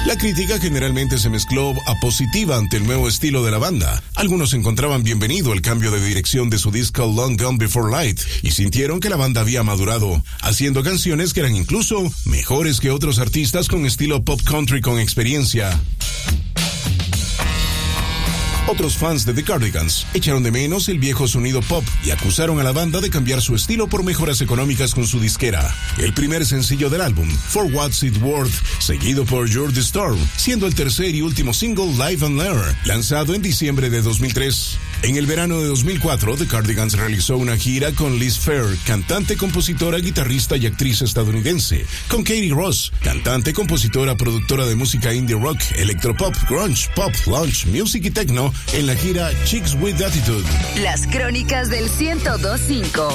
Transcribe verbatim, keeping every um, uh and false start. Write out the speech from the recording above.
La crítica generalmente se mezcló a positiva ante el nuevo estilo de la banda. Algunos encontraban bienvenido el cambio de dirección de su disco Long Gone Before Light y sintieron que la banda había madurado, haciendo canciones que eran incluso mejores que otros artistas con estilo pop country con experiencia. Otros fans de The Cardigans echaron de menos el viejo sonido pop y acusaron a la banda de cambiar su estilo por mejoras económicas con su disquera. El primer sencillo del álbum, For What's It Worth, seguido por You're the Storm, siendo el tercer y último single Live and Learn, lanzado en diciembre de dos mil tres. En el verano de dos mil cuatro, The Cardigans realizó una gira con Liz Phair, cantante, compositora, guitarrista y actriz estadounidense, con Katie Ross, cantante, compositora, productora de música indie rock, electropop, grunge, pop, lounge, music y techno, en la gira Chicks with Attitude. Las crónicas del ciento dos punto cinco.